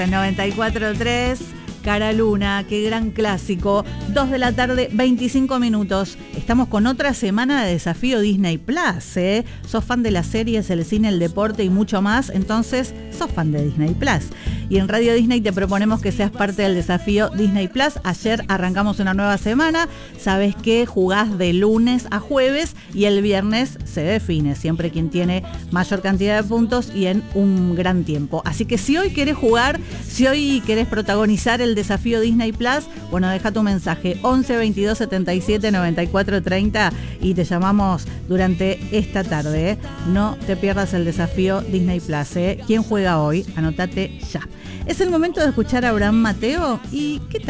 94.3, Cara Luna, qué gran clásico. 2 de la tarde, 25 minutos. Estamos con otra semana de desafío Disney Plus, ¿eh? Sos fan de las series, el cine, el deporte y mucho más, entonces sos fan de Disney Plus. Y en Radio Disney te proponemos que seas parte del desafío Disney Plus. Ayer arrancamos una nueva semana. Sabes que jugás de lunes a jueves y el viernes se define siempre quien tiene mayor cantidad de puntos y en un gran tiempo. Así que si hoy querés jugar, si hoy querés protagonizar el desafío Disney Plus, bueno, deja tu mensaje 11 22 77 94 30 y te llamamos durante esta tarde, ¿eh? No te pierdas el desafío Disney Plus, ¿eh? ¿Quién juega hoy? Anótate ya. Es el momento de escuchar a Abraham Mateo y ¿qué tal?